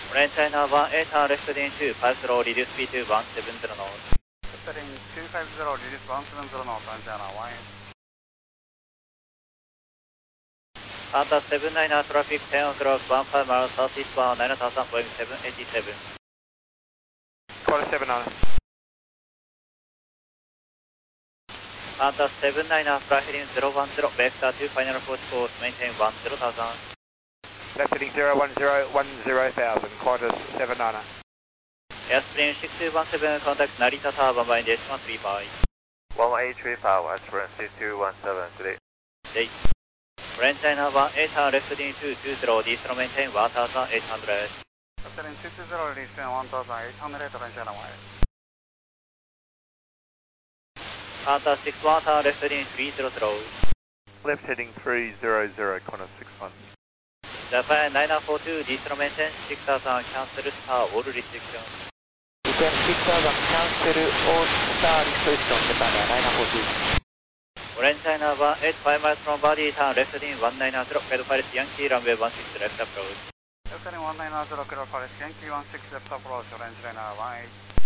Orange China 180 left heading 250, reduce speed to 170 knots. Heading 250, reduce 170 knots, Orange China 18. Qantas 79er traffic 10 o'clock 15 miles southeastbound 9000 Boeing 787. Quarter 79er. Qantas 79er fly heading 010, vector to final approach course, maintain 10,000. Left heading 010, 10,000, Qantas 79er. Airspring 6217, contact Narita Tower, Bombay Dash 135. 1835, Aspirin 6217, good day. Day. Orange China 180 left heading 220, descend maintain 1800. Heading 220, descend 1800, Orange China 18. Qantas 61 left heading 300. Left heading 300, Qantas 61. Japan 942, descend maintain 6000, cancel star, all restrictions. Japan 6000, cancel all star restriction, Japan 942. Orange China 185 miles from body, turn left heading 190, clear Paris Yankee runway 16 left approach. Heading 190, clear Paris Yankee 16 left approach, Orange China 18.